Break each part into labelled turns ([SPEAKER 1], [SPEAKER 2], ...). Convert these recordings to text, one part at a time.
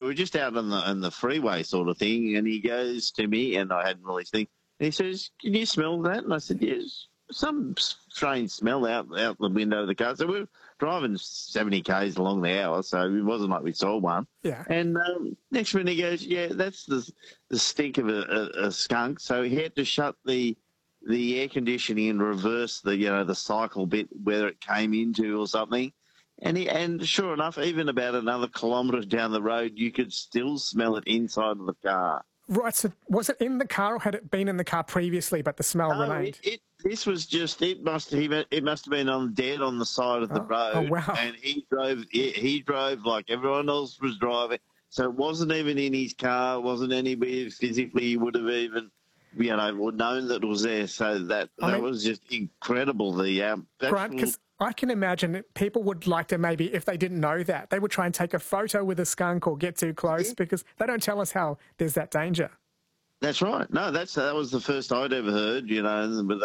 [SPEAKER 1] were just out on the freeway sort of thing, and he goes to me, and I hadn't really seen. And he says, "Can you smell that?" And I said, "Yes." Some strange smell out the window of the car. So we were driving 70 k's along the hour, so it wasn't like we saw one.
[SPEAKER 2] Yeah.
[SPEAKER 1] And next minute he goes, "Yeah, that's the stink of a skunk." So he had to shut the air conditioning and reverse the cycle bit whether it came into or something. And sure enough, even about another kilometre down the road, you could still smell it inside of the car.
[SPEAKER 2] Right, so was it in the car or had it been in the car previously, but the smell remained?
[SPEAKER 1] This was just, it must have been dead on the side of the road.
[SPEAKER 2] Oh, wow.
[SPEAKER 1] And he drove like everyone else was driving. So it wasn't even in his car, it wasn't anywhere physically he would have even, known that it was there. So that was just incredible.
[SPEAKER 2] Grant, because I can imagine that people would like to maybe, if they didn't know that, they would try and take a photo with a skunk or get too close because they don't tell us how there's that danger.
[SPEAKER 1] That's right. No, that was the first I'd ever heard, but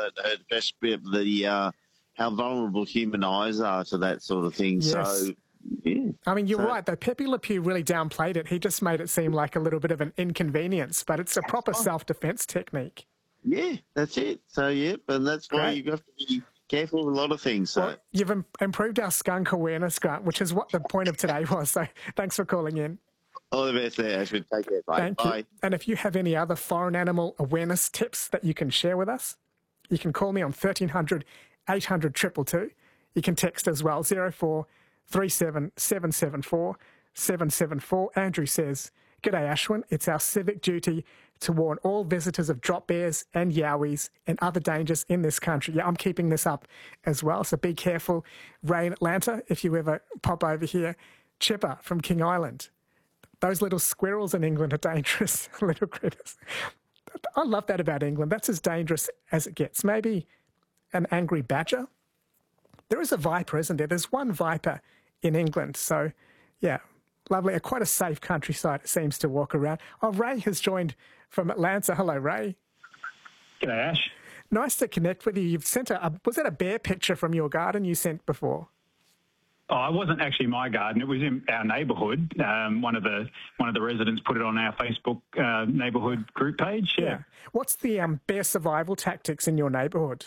[SPEAKER 1] that how vulnerable human eyes are to that sort of thing.
[SPEAKER 2] Yes.
[SPEAKER 1] So, yeah.
[SPEAKER 2] I mean, you're right, though. Pepe Le Pew really downplayed it. He just made it seem like a little bit of an inconvenience, but it's a proper self-defense technique.
[SPEAKER 1] Yeah, that's it. So, and that's why you have to be careful with a lot of things. So.
[SPEAKER 2] Well, you've improved our skunk awareness, Grant, which is what the point of today was. So thanks for calling in.
[SPEAKER 1] All the best there, Ashwin. Take care. Bye.
[SPEAKER 2] Thank you. And if you have any other foreign animal awareness tips that you can share with us, you can call me on 1300 800 222. You can text as well, 0437 774 774. Andrew says, "G'day, Ashwin. It's our civic duty to warn all visitors of drop bears and yowies and other dangers in this country." Yeah, I'm keeping this up as well, so be careful. Ray in Atlanta, if you ever pop over here. Chipper from King Island. Those little squirrels in England are dangerous, little critters. I love that about England. That's as dangerous as it gets. Maybe an angry badger. There is a viper, isn't there? There's one viper in England. So, yeah, lovely. Quite a safe countryside, it seems, to walk around. Oh, Ray has joined from Atlanta. Hello, Ray.
[SPEAKER 3] G'day, Ash.
[SPEAKER 2] Nice to connect with you. You've sent was that a bear picture from your garden you sent before?
[SPEAKER 3] Oh, it wasn't actually my garden. It was in our neighbourhood. One of the residents put it on our Facebook neighbourhood group page. Yeah.
[SPEAKER 2] What's the bear survival tactics in your neighbourhood?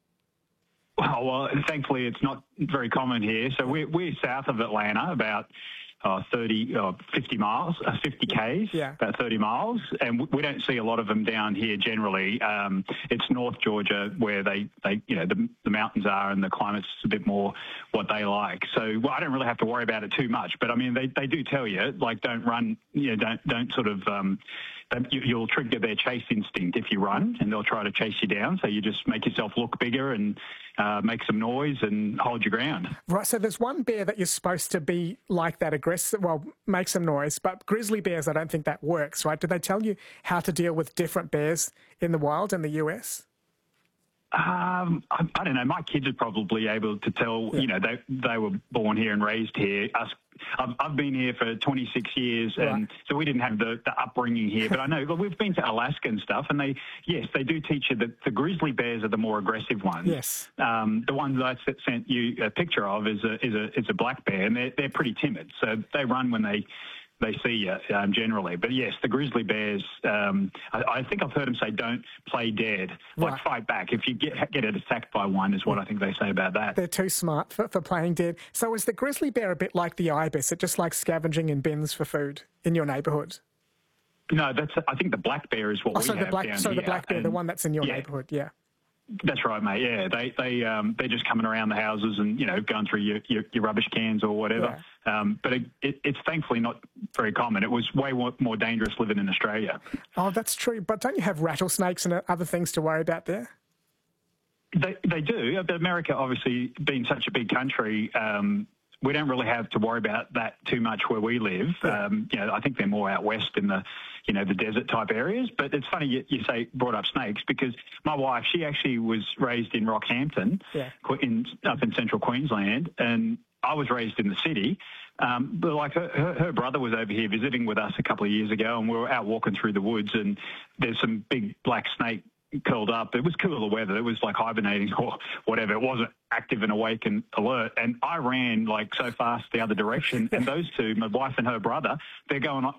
[SPEAKER 3] Well, thankfully it's not very common here. So we're south of Atlanta, about 50 miles, 50 Ks, about 30 miles. And we don't see a lot of them down here generally. It's North Georgia where the mountains are and the climate's a bit more what they like. So I don't really have to worry about it too much. But I mean, they do tell you, like, don't run, don't sort of, you'll trigger their chase instinct if you run, and they'll try to chase you down. So you just make yourself look bigger and make some noise and hold your ground.
[SPEAKER 2] Right, so there's one bear that you're supposed to be like that aggressive, well, make some noise, but grizzly bears, I don't think that works, right? Do they tell you how to deal with different bears in the wild in the US?
[SPEAKER 3] I don't know. My kids are probably able to tell, they were born here and raised here. I've been here for 26 years, and so we didn't have the upbringing here. But I know we've been to Alaska and stuff, and they do teach you that the grizzly bears are the more aggressive ones.
[SPEAKER 2] Yes.
[SPEAKER 3] The ones that I sent you a picture of is a black bear, and they're pretty timid, so they run when they see you generally. But yes, the grizzly bears, I think I've heard them say don't play dead, like fight back. If you get attacked by one is what I think they say about that.
[SPEAKER 2] They're too smart for playing dead. So is the grizzly bear a bit like the ibis? It just likes scavenging in bins for food in your neighbourhood?
[SPEAKER 3] No, I think the black bear is what we have down here.
[SPEAKER 2] So the black bear, the one that's in your neighbourhood, yeah.
[SPEAKER 3] That's right, mate. Yeah, they're just coming around the houses and going through your rubbish cans or whatever. Yeah. But it's thankfully not very common. It was way more dangerous living in Australia.
[SPEAKER 2] Oh, that's true. But don't you have rattlesnakes and other things to worry about there?
[SPEAKER 3] They do. But America, obviously, being such a big country, we don't really have to worry about that too much where we live. Yeah. I think they're more out west in the desert type areas. But it's funny you brought up snakes, because my wife, she actually was raised in Rockhampton, up in central Queensland, and I was raised in the city. But like her brother was over here visiting with us a couple of years ago, and we were out walking through the woods, and there's some big black snake curled up. It was cooler weather. It was like hibernating or whatever. It wasn't active and awake and alert. And I ran like so fast the other direction. And those two, my wife and her brother, they're going